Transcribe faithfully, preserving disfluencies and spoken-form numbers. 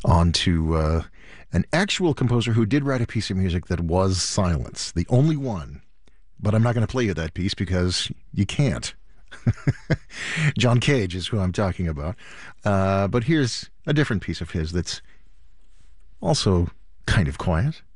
on to uh, an actual composer who did write a piece of music that was silence, the only one. But I'm not going to play you that piece because you can't. John Cage is who I'm talking about. Uh, but here's a different piece of his that's also kind of quiet.